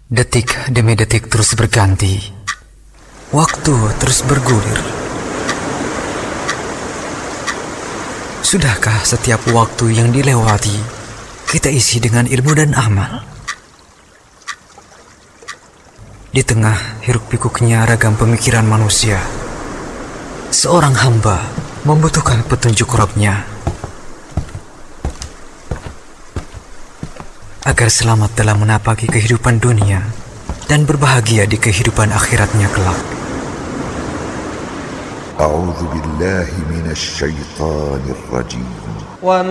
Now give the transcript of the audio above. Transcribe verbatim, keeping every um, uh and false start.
Detik demi detik terus berganti. Waktu terus bergulir. Sudahkah setiap waktu yang dilewati kita isi dengan ilmu dan amal? Di tengah hiruk-pikuknya ragam pemikiran manusia, seorang hamba membutuhkan petunjuk Rabb-Nya agar selamat dalam menapaki kehidupan dunia dan berbahagia di kehidupan akhiratnya kelak. A'udzu billahi minasy syaithanir rajim.